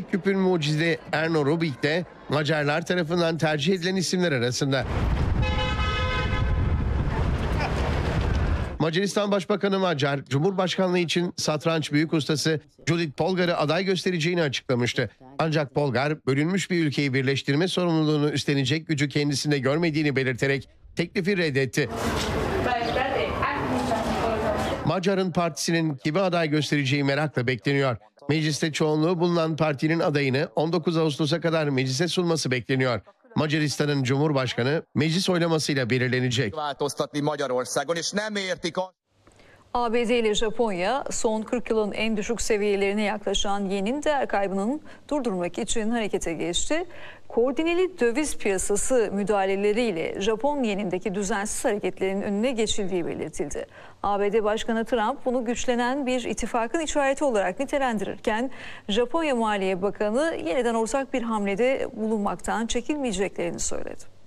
küpün mucidi Erno Rubik de Macarlar tarafından tercih edilen isimler arasında. Macaristan Başbakanı Macar, Cumhurbaşkanlığı için satranç büyük ustası Judith Polgar'ı aday göstereceğini açıklamıştı. Ancak Polgar, bölünmüş bir ülkeyi birleştirme sorumluluğunu üstlenecek gücü kendisinde görmediğini belirterek teklifi reddetti. Macar'ın partisinin kimi aday göstereceği merakla bekleniyor. Mecliste çoğunluğu bulunan partinin adayını 19 Ağustos'a kadar meclise sunması bekleniyor. Macaristan'ın Cumhurbaşkanı meclis oylamasıyla belirlenecek. ABD ile Japonya son 40 yılın en düşük seviyelerine yaklaşan yenin değer kaybının durdurmak için harekete geçti. Koordineli döviz piyasası müdahaleleriyle Japon yenindeki düzensiz hareketlerin önüne geçildiği belirtildi. ABD Başkanı Trump bunu güçlenen bir ittifakın işareti olarak nitelendirirken Japonya Maliye Bakanı yeniden ortak bir hamlede bulunmaktan çekinmeyeceklerini söyledi.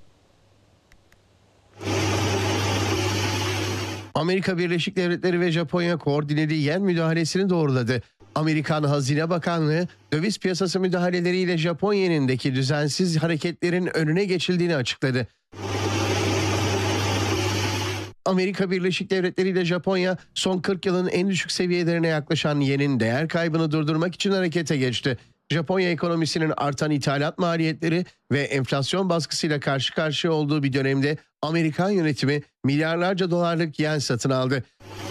Amerika Birleşik Devletleri ve Japonya koordineli yen müdahalesini doğruladı. Amerikan Hazine Bakanlığı döviz piyasası müdahaleleriyle Japon yenindeki düzensiz hareketlerin önüne geçildiğini açıkladı. Amerika Birleşik Devletleri ile Japonya son 40 yılın en düşük seviyelerine yaklaşan yenin değer kaybını durdurmak için harekete geçti. Japonya ekonomisinin artan ithalat maliyetleri ve enflasyon baskısıyla karşı karşıya olduğu bir dönemde Amerikan yönetimi milyarlarca dolarlık yen satın aldı.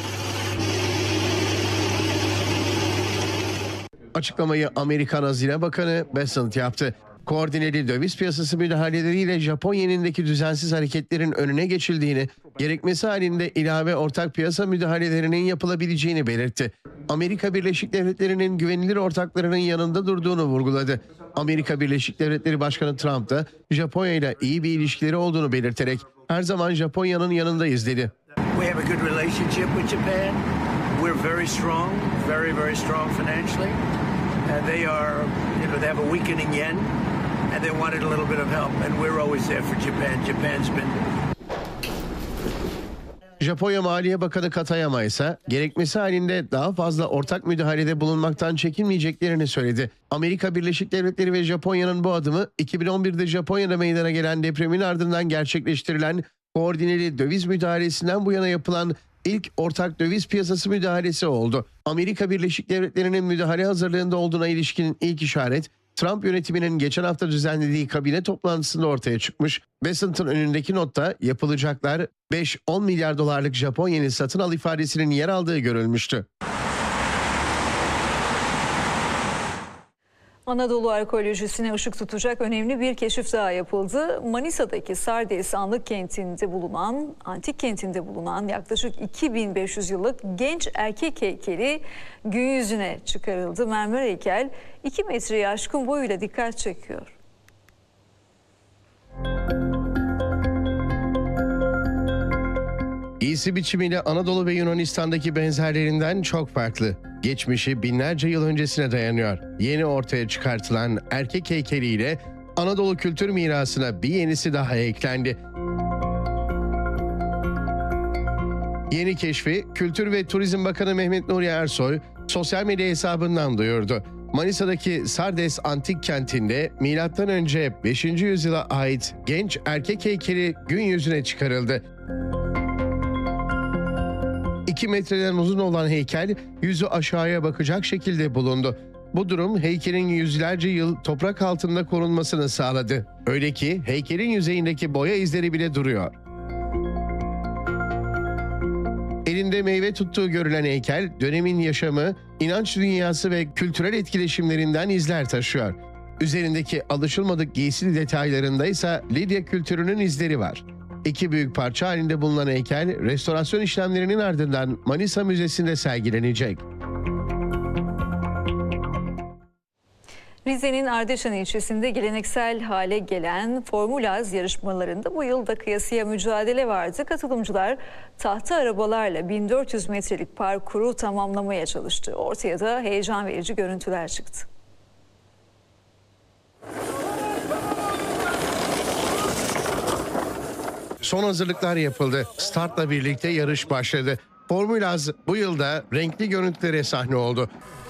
Açıklamayı Amerikan Hazine Bakanı Bessent yaptı. Koordineli döviz piyasası müdahaleleriyle Japon yenindeki düzensiz hareketlerin önüne geçildiğini, gerekmesi halinde ilave ortak piyasa müdahalelerinin yapılabileceğini belirtti. Amerika Birleşik Devletleri'nin güvenilir ortaklarının yanında durduğunu vurguladı. Amerika Birleşik Devletleri Başkanı Trump da Japonya ile iyi bir ilişkileri olduğunu belirterek her zaman Japonya'nın yanındayız dedi. We have a good relationship with Japan. We're very strong, very strong financially. They are, they have a weakening yen, and they wanted a little bit of help, and we're always there for Japan. Japan's been. Japonya Maliye Bakanı Katayama ise gerekmesi halinde daha fazla ortak müdahalede bulunmaktan çekinmeyeceklerini söyledi. Amerika Birleşik Devletleri ve Japonya'nın bu adımı 2011'de Japonya'da meydana gelen depremin ardından gerçekleştirilen koordineli döviz müdahalesinden bu yana yapılan ilk ortak döviz piyasası müdahalesi oldu. Amerika Birleşik Devletleri'nin müdahale hazırlığında olduğuna ilişkin ilk işaret, Trump yönetiminin geçen hafta düzenlediği kabine toplantısında ortaya çıkmış. Bessent'ın önündeki notta yapılacaklar 5-10 milyar dolarlık Japon yeni satın al ifadesinin yer aldığı görülmüştü. Anadolu arkeolojisine ışık tutacak önemli bir keşif daha yapıldı. Manisa'daki Sardes antik kentinde bulunan yaklaşık 2500 yıllık genç erkek heykeli gün yüzüne çıkarıldı. Mermer heykel 2 metreye aşkın boyuyla dikkat çekiyor. Giysi biçimiyle Anadolu ve Yunanistan'daki benzerlerinden çok farklı. Geçmişi binlerce yıl öncesine dayanıyor. Yeni ortaya çıkartılan erkek heykeliyle Anadolu kültür mirasına bir yenisi daha eklendi. Yeni keşfi Kültür ve Turizm Bakanı Mehmet Nuri Ersoy sosyal medya hesabından duyurdu. Manisa'daki Sardes antik kentinde M.Ö. 5. yüzyıla ait genç erkek heykeli gün yüzüne çıkarıldı. 2 metreden uzun olan heykel yüzü aşağıya bakacak şekilde bulundu. Bu durum heykelin yüzlerce yıl toprak altında korunmasını sağladı. Öyle ki heykelin yüzeyindeki boya izleri bile duruyor. Elinde meyve tuttuğu görülen heykel dönemin yaşamı, inanç dünyası ve kültürel etkileşimlerinden izler taşıyor. Üzerindeki alışılmadık giysi detaylarında ise Lidya kültürünün izleri var. 2 büyük parça halinde bulunan heykel, restorasyon işlemlerinin ardından Manisa Müzesi'nde sergilenecek. Rize'nin Ardeşen ilçesinde geleneksel hale gelen Formülaz yarışmalarında bu yıl da kıyasıya mücadele vardı. Katılımcılar tahta arabalarla 1400 metrelik parkuru tamamlamaya çalıştı. Ortaya da heyecan verici görüntüler çıktı. Son hazırlıklar yapıldı. Startla birlikte yarış başladı. Formülaz bu yılda renkli görüntülere sahne oldu.